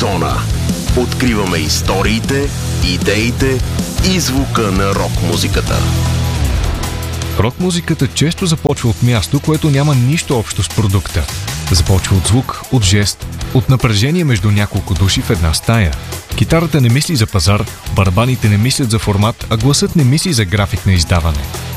Зона. Откриваме историите, идеите и звука на рок-музиката. Рок-музиката често започва от място, което няма нищо общо с продукта. Започва от звук, от жест, от напрежение между няколко души в една стая. Китарата не мисли за пазар, барабаните не мислят за формат, а гласът не мисли за график на издаване.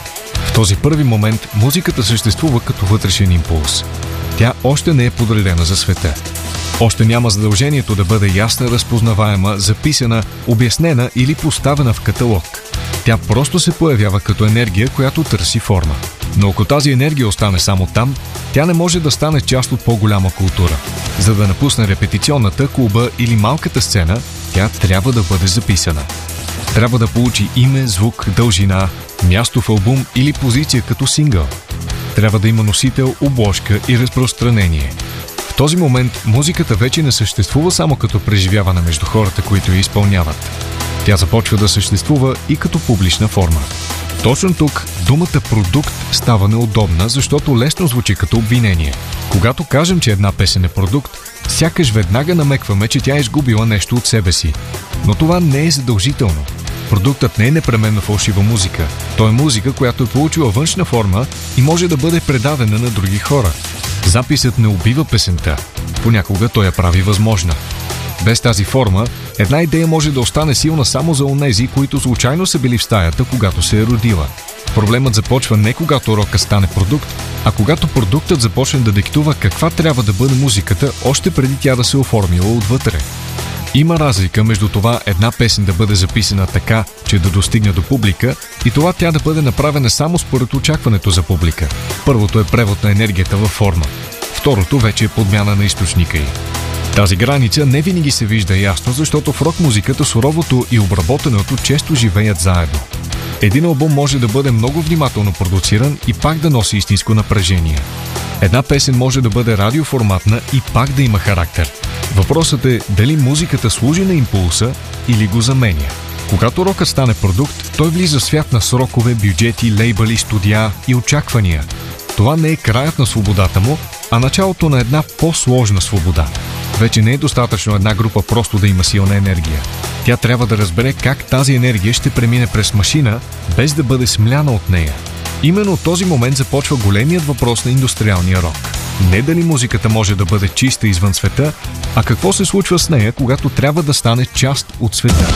В този първи момент музиката съществува като вътрешен импулс. Тя още не е подредена за света. Още няма задължението да бъде ясна, разпознаваема, записана, обяснена или поставена в каталог. Тя просто се появява като енергия, която търси форма. Но ако тази енергия остане само там, тя не може да стане част от по-голяма култура. За да напусне репетиционната, клуба или малката сцена, тя трябва да бъде записана. Трябва да получи име, звук, дължина, място в албум или позиция като сингъл. Трябва да има носител, обложка и разпространение. В този момент музиката вече не съществува само като преживяване между хората, които я изпълняват. Тя започва да съществува и като публична форма. Точно тук думата продукт става неудобна, защото лесно звучи като обвинение. Когато кажем, че една песен е продукт, сякаш веднага намекваме, че тя е изгубила нещо от себе си. Но това не е задължително. Продуктът не е непременно фалшива музика. Той е музика, която е получила външна форма и може да бъде предадена на други хора. Записът не убива песента. Понякога той я прави възможна. Без тази форма, една идея може да остане силна само за онези, които случайно са били в стаята, когато се е родила. Проблемът започва не когато рока стане продукт, а когато продуктът започне да диктува каква трябва да бъде музиката, още преди тя да се оформила отвътре. Има разлика между това една песен да бъде записана така, че да достигне до публика, и това тя да бъде направена само според очакването за публика. Първото е превод на енергията във форма. Второто вече е подмяна на източника й. Тази граница не винаги се вижда ясно, защото в рок-музиката суровото и обработеното често живеят заедно. Един албум може да бъде много внимателно продуциран и пак да носи истинско напрежение. Една песен може да бъде радиоформатна и пак да има характер. Въпросът е дали музиката служи на импулса или го заменя. Когато рокът стане продукт, той влиза в свят на срокове, бюджети, лейбъли, студия и очаквания. Това не е краят на свободата му, а началото на една по-сложна свобода. Вече не е достатъчно една група просто да има силна енергия. Тя трябва да разбере как тази енергия ще премине през машина, без да бъде смляна от нея. Именно от този момент започва големият въпрос на индустриалния рок. Не дали музиката може да бъде чиста извън света, а какво се случва с нея, когато трябва да стане част от света.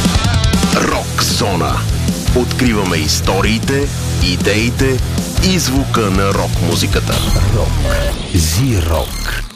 Рок Зона. Откриваме историите, идеите и звука на рок-музиката. Рок. Зи-рок.